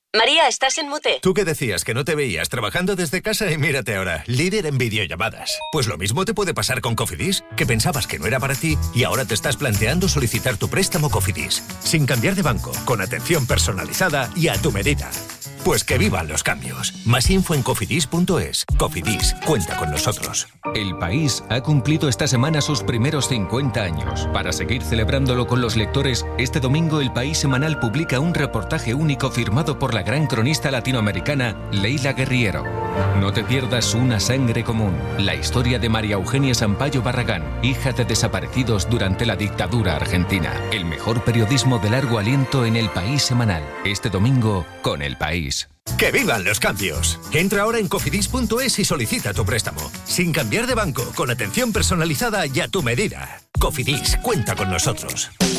María, estás en mute. Tú que decías que no te veías trabajando desde casa y mírate ahora, líder en videollamadas. Pues lo mismo te puede pasar con Cofidis, que pensabas que no era para ti y ahora te estás planteando solicitar tu préstamo Cofidis, sin cambiar de banco, con atención personalizada y a tu medida. Pues que vivan los cambios. Más info en cofidis.es. Cofidis, cuenta con nosotros. El País ha cumplido esta semana sus primeros 50 años. Para seguir celebrándolo con los lectores, este domingo El País Semanal publica un reportaje único firmado por la gran cronista latinoamericana Leila Guerriero. No te pierdas Una sangre común, la historia de María Eugenia Sampaio Barragán, hija de desaparecidos durante la dictadura argentina. El mejor periodismo de largo aliento en El País Semanal. Este domingo con El País. ¡Que vivan los cambios! Entra ahora en cofidis.es y solicita tu préstamo. Sin cambiar de banco, con atención personalizada y a tu medida. Cofidis, cuenta con nosotros.